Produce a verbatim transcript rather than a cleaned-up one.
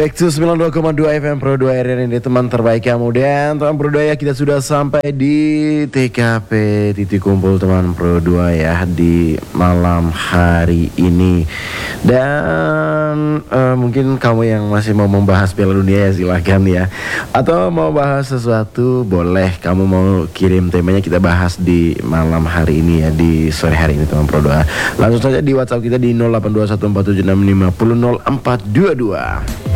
Back to sembilan puluh dua koma dua F M Pro dua R R ini teman terbaik kamu. Dan teman Pro dua ya, kita sudah sampai di T K P titik kumpul teman Pro dua ya di malam hari ini. Dan uh, mungkin kamu yang masih mau membahas Piala Dunia ya silahkan ya. Atau mau bahas sesuatu boleh, kamu mau kirim temanya kita bahas di malam hari ini ya, di sore hari ini teman Pro dua. Langsung saja di WhatsApp kita di nol delapan dua satu empat tujuh enam lima nol nol empat dua dua.